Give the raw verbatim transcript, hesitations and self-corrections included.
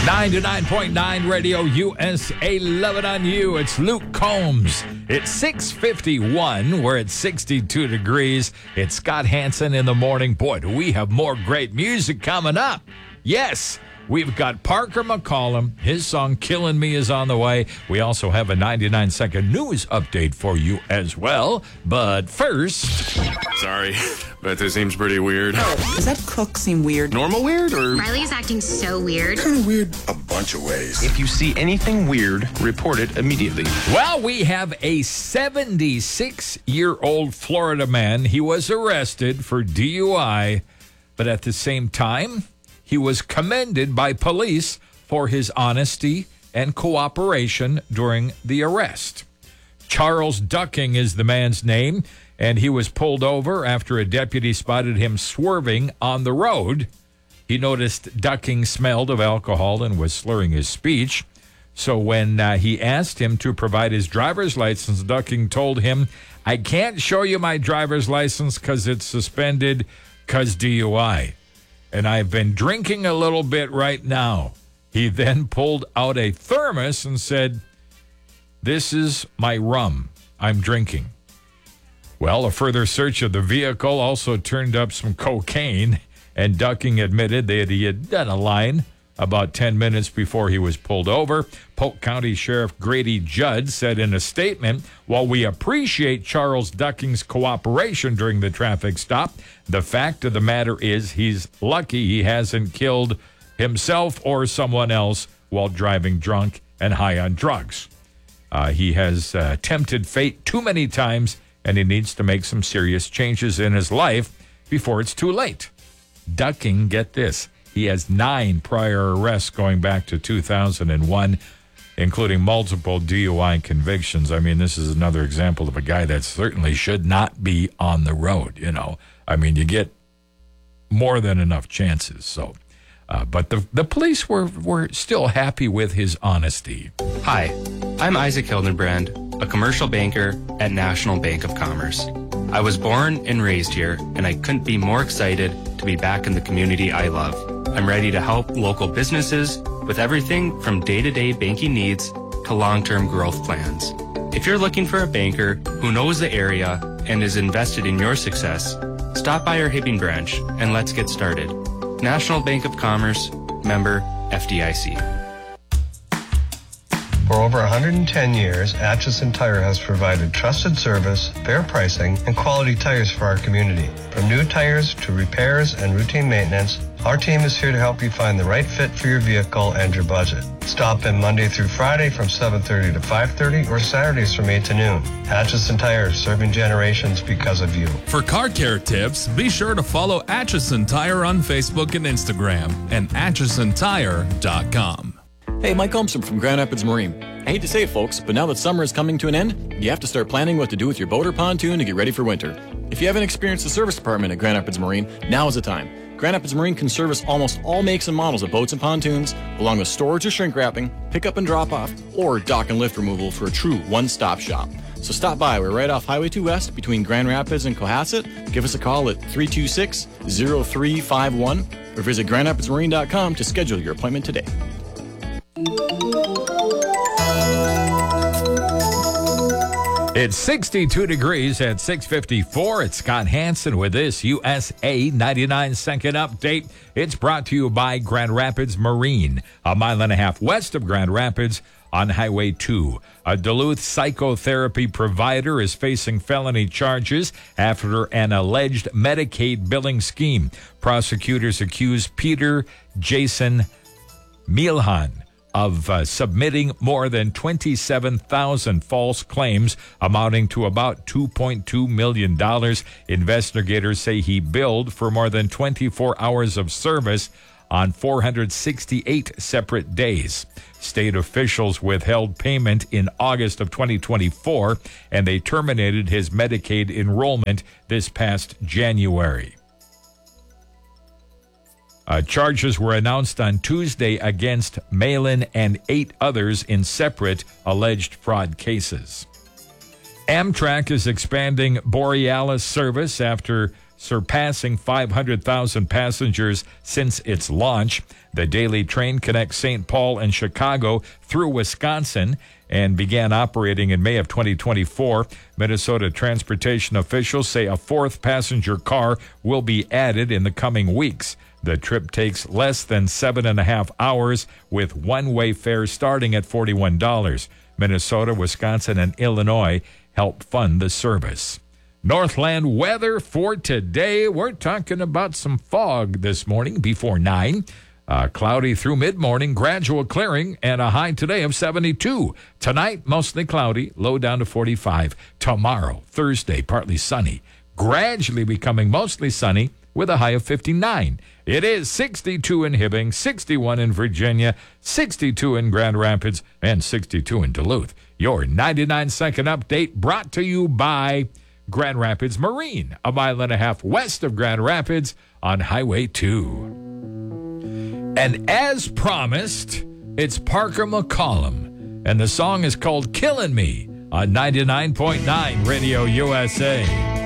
ninety-nine point nine Radio U S A, love it on you. It's Luke Combs. It's six fifty-one. We're at sixty-two degrees. It's Scott Hansen in the morning. Boy, do we have more great music coming up. Yes, we've got Parker McCollum. His song Killing Me is on the way. We also have a ninety-nine second news update for you as well. But first... Sorry, but this seems pretty weird. Does that cook seem weird? Normal weird or... Riley's acting so weird. Kind of weird a bunch of ways. If you see anything weird, report it immediately. Well, we have a seventy-six-year-old Florida man. He was arrested for D U I, but at the same time, he was commended by police for his honesty and cooperation during the arrest. Charles Ducking is the man's name, and he was pulled over after a deputy spotted him swerving on the road. He noticed Ducking smelled of alcohol and was slurring his speech. So when uh, he asked him to provide his driver's license, Ducking told him, "I can't show you my driver's license because it's suspended because D U I. And I've been drinking a little bit right now." He then pulled out a thermos and said, "This is my rum I'm drinking." Well, a further search of the vehicle also turned up some cocaine, and Ducking admitted that he had done a line about ten minutes before he was pulled over. Polk County Sheriff Grady Judd said in a statement, "While we appreciate Charles Ducking's cooperation during the traffic stop, the fact of the matter is he's lucky he hasn't killed himself or someone else while driving drunk and high on drugs. Uh, he has uh, tempted fate too many times, and he needs to make some serious changes in his life before it's too late." Ducking, get this, he has nine prior arrests going back to two thousand one, including multiple D U I convictions. I mean, this is another example of a guy that certainly should not be on the road, you know. I mean, you get more than enough chances, so... Uh, but the, the police were, were still happy with his honesty. Hi, I'm Isaac Hildenbrand, a commercial banker at National Bank of Commerce. I was born and raised here, and I couldn't be more excited to be back in the community I love. I'm ready to help local businesses with everything from day-to-day banking needs to long-term growth plans. If you're looking for a banker who knows the area and is invested in your success, stop by our Hibbing branch and let's get started. National Bank of Commerce, member F D I C. For over one hundred ten years, Atchison Tire has provided trusted service, fair pricing, and quality tires for our community. From new tires to repairs and routine maintenance, our team is here to help you find the right fit for your vehicle and your budget. Stop in Monday through Friday from seven thirty to five thirty or Saturdays from eight to noon. Atchison Tire, serving generations because of you. For car care tips, be sure to follow Atchison Tire on Facebook and Instagram and atchison tire dot com. Hey, Mike Holmstrom from Grand Rapids Marine. I hate to say it, folks, but now that summer is coming to an end, you have to start planning what to do with your boat or pontoon to get ready for winter. If you haven't experienced the service department at Grand Rapids Marine, now is the time. Grand Rapids Marine can service almost all makes and models of boats and pontoons, along with storage or shrink wrapping, pick-up and drop-off, or dock and lift removal for a true one-stop shop. So stop by. We're right off Highway two West between Grand Rapids and Cohasset. Give us a call at three two six, zero three five one or visit grand rapids marine dot com to schedule your appointment today. It's sixty-two degrees at six fifty-four. It's Scott Hansen with this U S A ninety-nine second update. It's brought to you by Grand Rapids Marine, a mile and a half west of Grand Rapids on Highway two. A Duluth psychotherapy provider is facing felony charges after an alleged Medicaid billing scheme. Prosecutors accuse Peter Jason Mielhan of uh, submitting more than twenty-seven thousand false claims amounting to about two point two million dollars. Investigators say he billed for more than twenty-four hours of service on four hundred sixty-eight separate days. State officials withheld payment in August of twenty twenty-four, and they terminated his Medicaid enrollment this past January. Uh, charges were announced on Tuesday against Malin and eight others in separate alleged fraud cases. Amtrak is expanding Borealis service after surpassing five hundred thousand passengers since its launch. The daily train connects Saint Paul and Chicago through Wisconsin and began operating in May of twenty twenty-four. Minnesota transportation officials say a fourth passenger car will be added in the coming weeks. The trip takes less than seven and a half hours with one-way fare starting at forty-one dollars. Minnesota, Wisconsin, and Illinois help fund the service. Northland weather for today. We're talking about some fog this morning before nine. Uh, cloudy through mid-morning, gradual clearing, and a high today of seventy-two. Tonight, mostly cloudy, low down to forty-five. Tomorrow, Thursday, partly sunny, gradually becoming mostly sunny with a high of fifty-nine. It is sixty-two in Hibbing, sixty-one in Virginia, sixty-two in Grand Rapids, and sixty-two in Duluth. Your ninety-nine second update brought to you by Grand Rapids Marine, a mile and a half west of Grand Rapids on Highway two. And as promised, it's Parker McCollum, and the song is called Killin' Me on ninety-nine point nine Radio U S A.